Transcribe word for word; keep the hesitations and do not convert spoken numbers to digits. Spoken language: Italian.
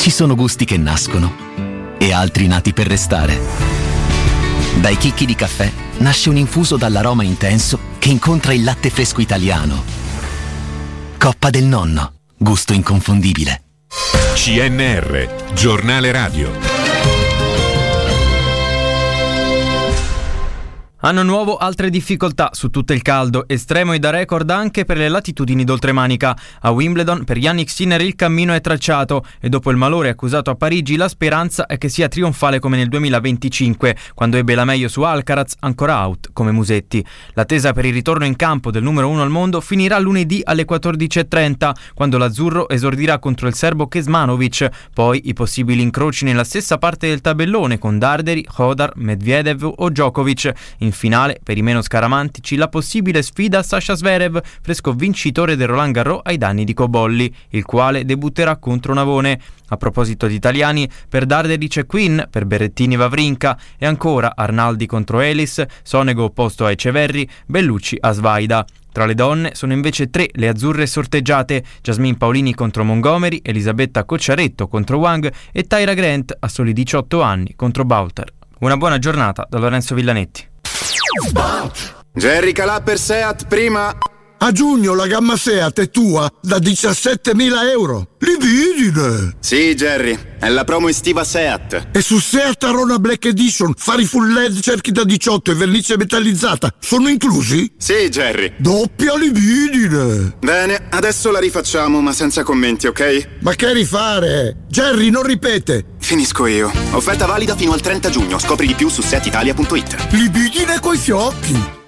Ci sono gusti che nascono e altri nati per restare. Dai chicchi di caffè nasce un infuso dall'aroma intenso che incontra il latte fresco italiano. Coppa del Nonno, gusto inconfondibile. C N R, giornale radio. Anno nuovo, altre difficoltà su tutto il caldo, estremo e da record anche per le latitudini d'oltremanica. A Wimbledon per Jannik Sinner il cammino è tracciato e dopo il malore accusato a Parigi la speranza è che sia trionfale come nel duemilaventicinque, quando ebbe la meglio su Alcaraz, ancora out come Musetti. L'attesa per il ritorno in campo del numero uno al mondo finirà lunedì alle quattordici e trenta, quando l'azzurro esordirà contro il serbo Kecmanovic, poi i possibili incroci nella stessa parte del tabellone con Darderi, Hodar, Medvedev o Djokovic. In finale, per i meno scaramantici, la possibile sfida a Sasha Zverev, fresco vincitore del Roland Garros ai danni di Cobolli, il quale debutterà contro Navone. A proposito di italiani, per Darderi c'è Quinn, per Berrettini Wawrinka e ancora Arnaldi contro Elis, Sonego opposto a Eceverri, Bellucci a Svaida. Tra le donne sono invece tre le azzurre sorteggiate: Jasmine Paolini contro Montgomery, Elisabetta Cocciaretto contro Wang e Tyra Grant a soli diciotto anni contro Bauter. Una buona giornata da Lorenzo Villanetti. Jerry Calà per Seat prima. A giugno la gamma Seat è tua da diciassettemila euro. Libidine! Sì, Jerry, è la promo estiva Seat. E su Seat Arona Black Edition, fari full L E D, cerchi da diciotto e vernice metallizzata sono inclusi? Sì, Jerry. Doppia libidine! Bene, adesso la rifacciamo, ma senza commenti, ok? Ma che rifare? Jerry, non ripete! Finisco io. Offerta valida fino al trenta giugno. Scopri di più su seat italia punto it. Libidine coi fiocchi!